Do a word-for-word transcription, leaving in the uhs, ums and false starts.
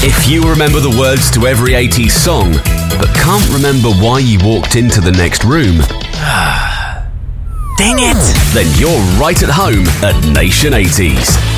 If you remember the words to every eighties song, but can't remember why you walked into the next room, Dang it! then you're right at home at Nation eighties.